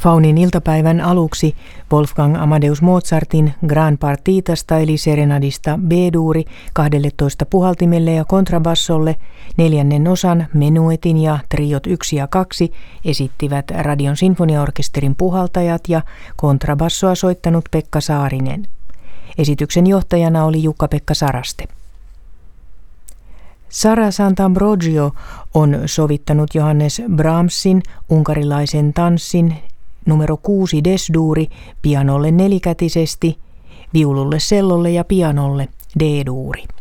Faunin iltapäivän aluksi Wolfgang Amadeus Mozartin Gran Partitasta eli Serenadista B-duuri 12 puhaltimelle ja kontrabassolle, 4. osan menuetin ja triot 1 ja 2 esittivät Radion sinfoniaorkesterin puhaltajat ja kontrabassoa soittanut Pekka Saarinen. Esityksen johtajana oli Jukka-Pekka Saraste. Sara Sant'Ambrogio on sovittanut Johannes Brahmsin unkarilaisen tanssin numero 6 Des-duuri pianolle nelikätisesti, viululle, sellolle ja pianolle D-duuri.